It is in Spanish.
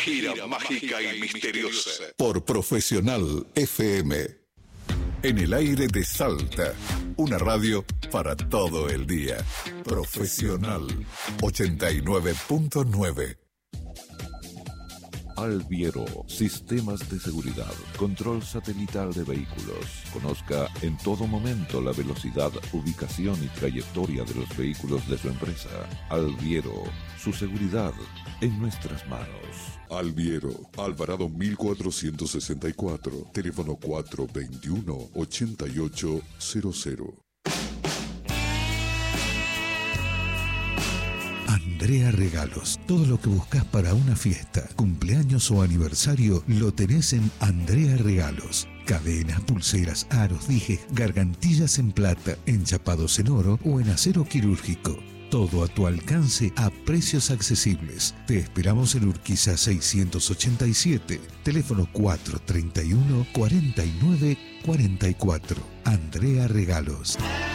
gira mágica y misteriosa. Por Profesional FM. En el aire de Salta. Una radio para todo el día. Profesional 89.9. Alviero, sistemas de seguridad, control satelital de vehículos. Conozca en todo momento la velocidad, ubicación y trayectoria de los vehículos de su empresa. Alviero, su seguridad en nuestras manos. Alviero, Alvarado 1464, teléfono 421-8800. Andrea Regalos. Todo lo que buscas para una fiesta, cumpleaños o aniversario lo tenés en Andrea Regalos. Cadenas, pulseras, aros, dijes, gargantillas en plata, enchapados en oro o en acero quirúrgico. Todo a tu alcance a precios accesibles. Te esperamos en Urquiza 687, teléfono 431-4944. Andrea Regalos.